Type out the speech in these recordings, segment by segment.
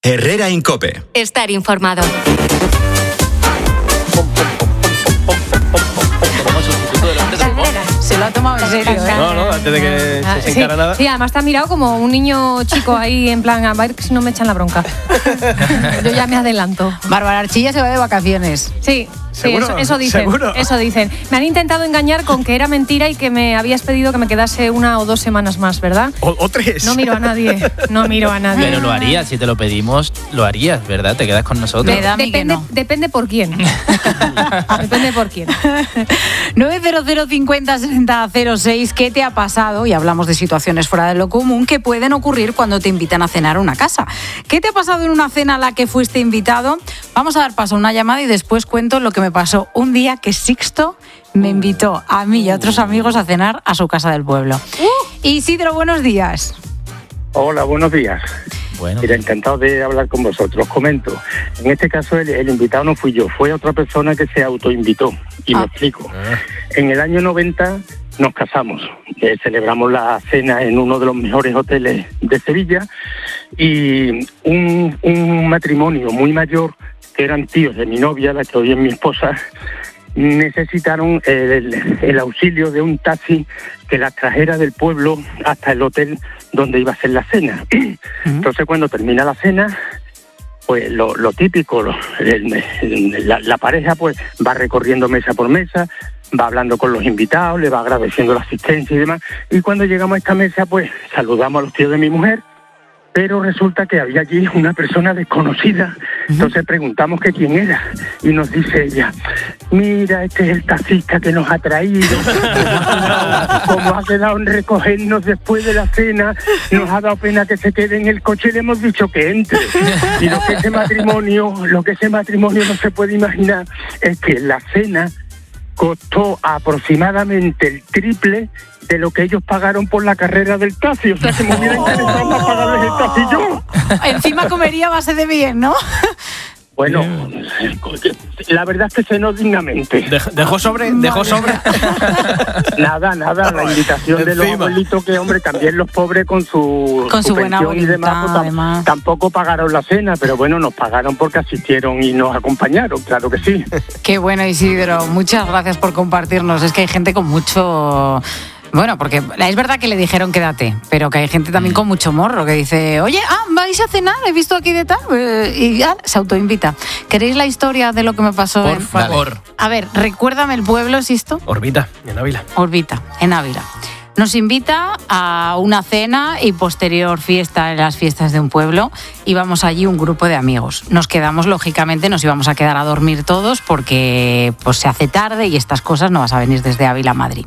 Herrera en COPE. Estar informado. Se lo ha tomado en serio, ¿eh? No, antes de que se encara nada. Sí, además te ha mirado como un niño chico ahí, en plan, a ver si no me echan la bronca. Yo ya me adelanto. Bárbara Archilla se va de vacaciones. Sí, ¿Seguro? eso dicen. ¿Seguro? Eso dicen. Me han intentado engañar con que era mentira y que me habías pedido que me quedase 1 o 2 semanas más, ¿verdad? O 3. No miro a nadie. Pero lo harías, si te lo pedimos, lo harías, ¿verdad? Te quedas con nosotros. Me da a mí que no. Depende por quién. Depende por quién. 900 50 60 06, ¿qué te ha pasado? Y hablamos de situaciones fuera de lo común que pueden ocurrir cuando te invitan a cenar a una casa. ¿Qué te ha pasado en una cena a la que fuiste invitado? Vamos a dar paso a una llamada y después cuento lo que me pasó un día que Sixto me invitó a mí y a otros amigos a cenar a su casa del pueblo. Isidro, buenos días. Hola, buenos días. Bueno, Mira, encantado de hablar con vosotros. Os comento, en este caso el invitado no fui yo, fue otra persona que se autoinvitó. Y me explico. En el año 90 nos casamos, celebramos la cena en uno de los mejores hoteles de Sevilla y un matrimonio muy mayor, que eran tíos de mi novia, la que hoy es mi esposa, necesitaron el auxilio de un taxi que las trajera del pueblo hasta el hotel donde iba a ser la cena. Entonces, cuando termina la cena, pues lo típico, la pareja pues va recorriendo mesa por mesa, va hablando con los invitados, le va agradeciendo la asistencia y demás, y cuando llegamos a esta mesa, pues saludamos a los tíos de mi mujer, pero resulta que había allí una persona desconocida. Entonces preguntamos que quién era y nos dice ella: mira, este es el taxista que nos ha traído, como ha quedado en recogernos después de la cena, nos ha dado pena que se quede en el coche y le hemos dicho que entre. Y lo que ese matrimonio no se puede imaginar es que la cena costó aproximadamente el triple de lo que ellos pagaron por la carrera del taxi. O sea, que me hubiera interesado para pagarles el taxi yo. Encima comería a base de bien, ¿no? Bueno, la verdad es que cenó dignamente. ¿Dejó sobre? Nada, la invitación de los abuelitos, que hombre, también los pobres con su buena pensión y demás, voluntad, pues, además. tampoco pagaron la cena, pero bueno, nos pagaron porque asistieron y nos acompañaron, claro que sí. Qué bueno, Isidro. Muchas gracias por compartirnos. Es que hay gente con mucho... Bueno, porque es verdad que le dijeron quédate, pero que hay gente también con mucho morro que dice, oye, vais a cenar, he visto aquí de tal, y ya se autoinvita. ¿Queréis la historia de lo que me pasó? Por favor. A ver, recuérdame el pueblo, Sisto. Orbita, en Ávila. Orbita, en Ávila. Nos invita a una cena y posterior fiesta en las fiestas de un pueblo. Íbamos allí un grupo de amigos. Nos quedamos, lógicamente, nos íbamos a quedar a dormir todos porque pues se hace tarde y estas cosas no vas a venir desde Ávila a Madrid.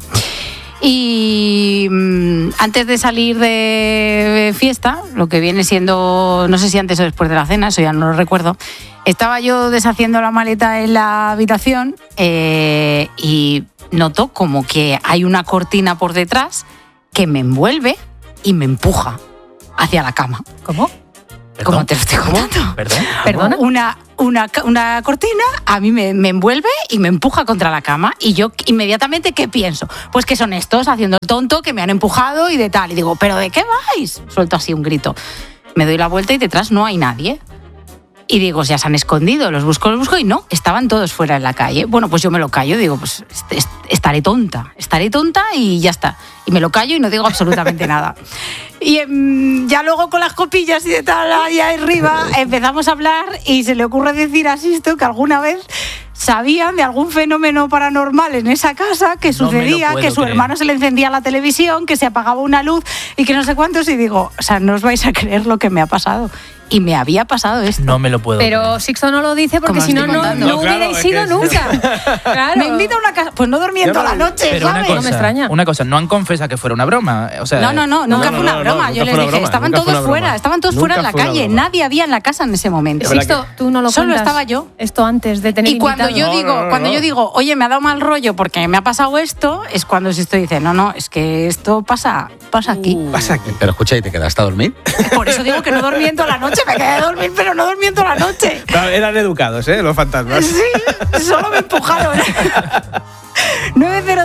Y antes de salir de fiesta, lo que viene siendo, no sé si antes o después de la cena, eso ya no lo recuerdo, estaba yo deshaciendo la maleta en la habitación y noto como que hay una cortina por detrás que me envuelve y me empuja hacia la cama. ¿Cómo? ¿Cómo te lo estoy contando? ¿Perdona? Una cortina a mí me envuelve y me empuja contra la cama y yo inmediatamente, ¿qué pienso? Pues que son estos haciendo el tonto, que me han empujado y de tal. Y digo, ¿pero de qué vais? Suelto así un grito. Me doy la vuelta y detrás no hay nadie. Y digo, ya se han escondido, los busco y no, estaban todos fuera en la calle. Bueno, pues yo me lo callo, digo, pues estaré tonta y ya está. Y me lo callo y no digo absolutamente nada. Y ya luego con las copillas y de tal, ahí arriba, empezamos a hablar y se le ocurre decir a Sisto que alguna vez sabían de algún fenómeno paranormal en esa casa que sucedía, que su hermano se le encendía la televisión, que se apagaba una luz y que no sé cuántos. Y digo, o sea, no os vais a creer lo que me ha pasado. Y me había pasado esto. No me lo puedo Pero creer. Sixto no lo dice porque si no hubierais ido nunca. Claro. Me invita a una casa, pues no dormí en toda la noche, Pero ¿sabes? no me extraña. Una cosa, no han confesado que fuera una broma. O sea, No, nunca fue una broma. Yo les dije, estaban todos fuera en la calle. Nadie había en la casa en ese momento. Sixto, tú no lo Solo cuentas. estaba yo. Esto antes de tener Y cuando invitado. yo digo, oye, me ha dado mal rollo porque me ha pasado esto, es cuando Sisto dice, no, es que esto pasa aquí. Pasa aquí. Pero escucha, ¿y te quedaste a dormir? Por eso digo que no dormí en toda la noche, me quedé a dormir, pero no dormí en toda la noche. Eran educados, los fantasmas. Sí, solo me empujaron. 900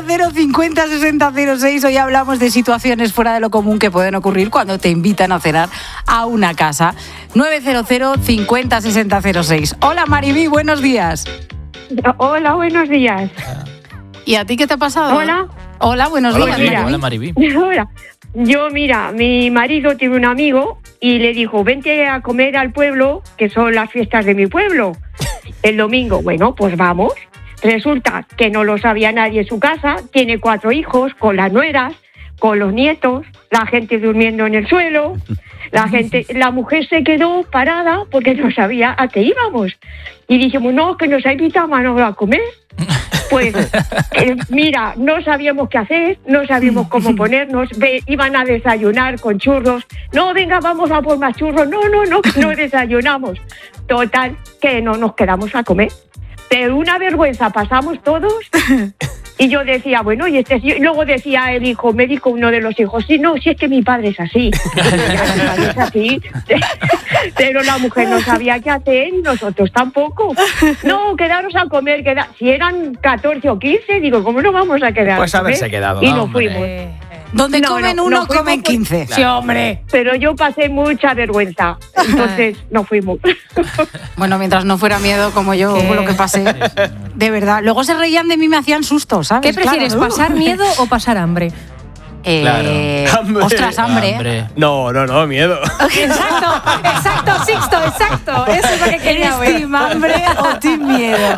900 50 60 06. Hoy hablamos de situaciones fuera de lo común que pueden ocurrir cuando te invitan a cenar a una casa. 900 50 60 06. Hola Maribí, buenos días. Hola, buenos días. ¿Y a ti qué te ha pasado? Hola. Hola, buenos días. Mira. Hola, Maribí. Hola. Yo, mira, mi marido tiene un amigo y le dijo, vente a comer al pueblo, que son las fiestas de mi pueblo, el domingo. Bueno, pues vamos. Resulta que no lo sabía nadie en su casa, tiene 4 hijos, con las nueras, con los nietos, la gente durmiendo en el suelo, la mujer se quedó parada porque no sabía a qué íbamos. Y dijimos, no, que nos ha invitado a comer. Pues, mira, no sabíamos qué hacer, no sabíamos cómo ponernos, iban a desayunar con churros. No, venga, vamos a por más churros. No desayunamos. Total, que no nos quedamos a comer. Pero una vergüenza pasamos todos. Y yo decía, bueno, y luego decía el hijo, me dijo uno de los hijos, sí, no, si es que mi padre es así. Mi padre es así. Pero la mujer no sabía qué hacer y nosotros tampoco. No, quedaros a comer, si eran 14 o 15, digo, ¿cómo no vamos a quedar? Pues haberse quedado. Y nos fuimos. Donde comen uno, comen 15. Sí, hombre. Pero yo pasé mucha vergüenza, entonces no fuimos. Bueno, mientras no fuera miedo como yo, lo que pasé. De verdad. Luego se reían de mí, me hacían sustos, ¿sabes? ¿Qué prefieres, Claro. pasar miedo o pasar hambre? Claro. Hambre. Ostras, hambre. Hambre. No, miedo. Exacto, Sixto, exacto. Eso es lo que quería ¿Eres ver. team hambre o team miedo?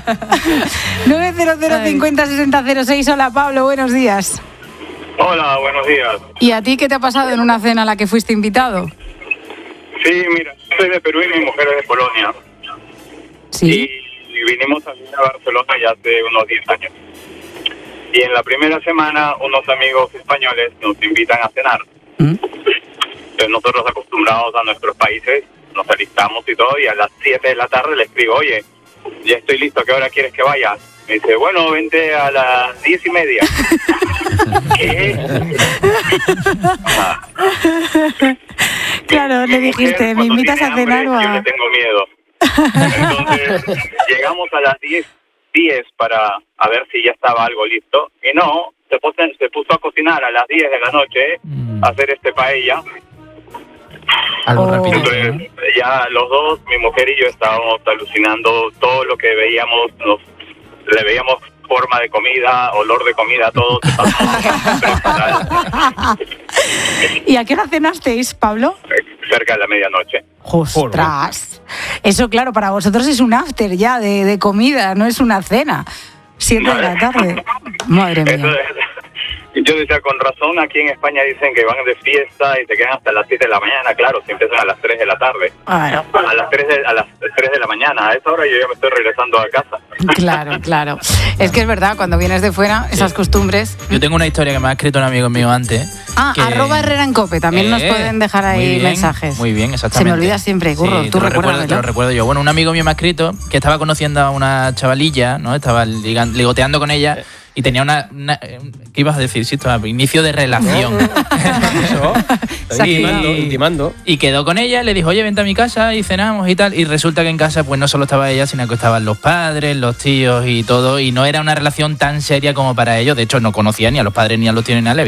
900 50 60 06. Hola, Pablo, buenos días. Hola, buenos días. ¿Y a ti qué te ha pasado en una cena a la que fuiste invitado? Sí, mira, soy de Perú y mi mujer es de Polonia. Sí. Y vinimos a vivir a Barcelona ya hace unos 10 años. Y en la primera semana unos amigos españoles nos invitan a cenar. Entonces nosotros acostumbrados a nuestros países, nos alistamos y todo, y a las 7 de la tarde le escribo, oye, ya estoy listo, ¿a qué hora quieres que vaya? Me dice, bueno, vente a las 10:30. ¿Qué? Claro, le dijiste, ¿me invitas a cenar o Yo a...? le tengo miedo. Entonces, llegamos a las 10 para a ver si ya estaba algo listo. Y no, se puso a cocinar a las 10 de la noche, a hacer paella. Algo rápido. Entonces, ya los dos, mi mujer y yo, estábamos alucinando todo lo que veíamos, le veíamos forma de comida, olor de comida, todo. ¿Y a qué hora cenasteis, Pablo? Cerca de la medianoche. ¡Ostras! Eso, claro, para vosotros es un after ya de comida, no es una cena. 7 de la tarde. Madre mía. Yo decía, con razón, aquí en España dicen que van de fiesta y se quedan hasta las 7 de la mañana. Claro, si empiezan a las 3 de la tarde. Bueno. A las 3 de la mañana. A esa hora yo ya me estoy regresando a casa. Claro. Es que es verdad, cuando vienes de fuera, esas costumbres... Yo tengo una historia que me ha escrito un amigo mío antes. Ah, que... @Herrera en Cope, también nos pueden dejar ahí muy bien, mensajes. Muy bien, exactamente. Se me olvida siempre, Curro, Sí, tú te recuérdamelo. lo recuerdo yo. Bueno, un amigo mío me ha escrito que estaba conociendo a una chavalilla, ¿no? Estaba ligoteando con ella y tenía ¿qué ibas a decir? Sí, inicio de relación. Eso. Intimando. Y quedó con ella, le dijo, oye, vente a mi casa y cenamos y tal. Y resulta que en casa pues no solo estaba ella, sino que estaban los padres, los tíos y todo. Y no era una relación tan seria como para ellos. De hecho, no conocía ni a los padres ni a los tíos ni nada.